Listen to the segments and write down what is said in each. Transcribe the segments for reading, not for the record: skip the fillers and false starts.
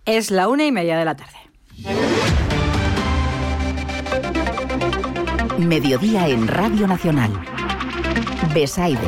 Es la 1:30 de la tarde. Mediodía en Radio Nacional. Besaide.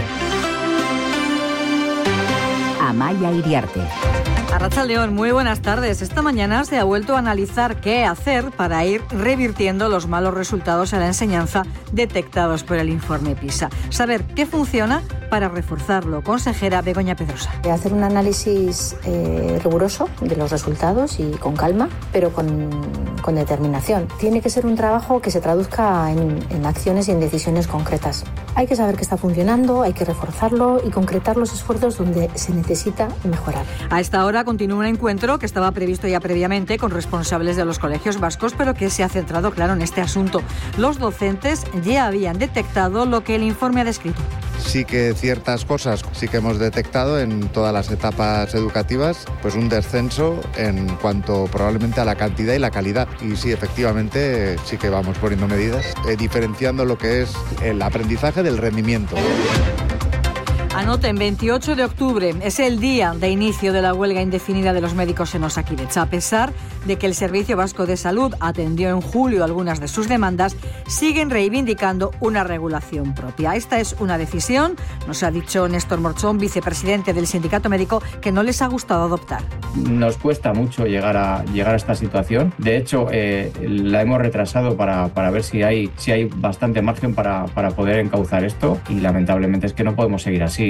Amaya Iriarte. Arratsaldeon, muy buenas tardes. Esta mañana se ha vuelto a analizar qué hacer para ir revirtiendo los malos resultados en la enseñanza detectados por el informe PISA. Saber qué funciona para reforzarlo. Consejera Begoña Pedrosa. Hacer un análisis riguroso de los resultados y con calma, pero con determinación. Tiene que ser un trabajo que se traduzca en acciones y en decisiones concretas. Hay que saber qué está funcionando, hay que reforzarlo y concretar los esfuerzos donde se necesita mejorar. A esta hora continúa un encuentro que estaba previsto ya previamente con responsables de los colegios vascos, pero que se ha centrado, claro, en este asunto. Los docentes ya habían detectado lo que el informe ha descrito. Sí que ciertas cosas sí que hemos detectado en todas las etapas educativas, pues un descenso en cuanto probablemente a la cantidad y la calidad. Y sí, efectivamente, sí que vamos poniendo medidas, diferenciando lo que es el aprendizaje del rendimiento. Anoten, 28 de octubre es el día de inicio de la huelga indefinida de los médicos en Osakidetza. A pesar de que el Servicio Vasco de Salud atendió en julio algunas de sus demandas, siguen reivindicando una regulación propia. Esta es una decisión, nos ha dicho Néstor Morchón, vicepresidente del Sindicato Médico, que no les ha gustado adoptar. Nos cuesta mucho llegar a esta situación. De hecho, la hemos retrasado para ver si hay bastante margen para poder encauzar esto, y lamentablemente es que no podemos seguir así.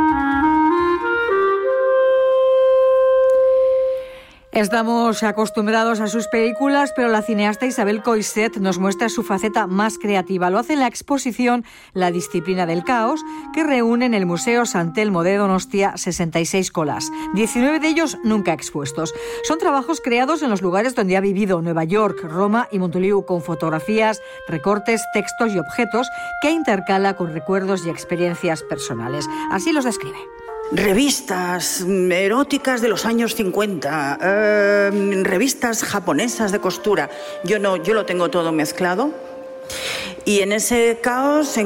Estamos acostumbrados a sus películas, pero la cineasta Isabel Coixet nos muestra su faceta más creativa. Lo hace en la exposición La disciplina del caos, que reúne en el Museo Sant Telmo de Donostia 66 colas, 19 de ellos nunca expuestos. Son trabajos creados en los lugares donde ha vivido: Nueva York, Roma y Montoliu, con fotografías, recortes, textos y objetos que intercala con recuerdos y experiencias personales. Así los describe. Revistas eróticas de los años 50, revistas japonesas de costura. Yo lo tengo todo mezclado, y en ese caos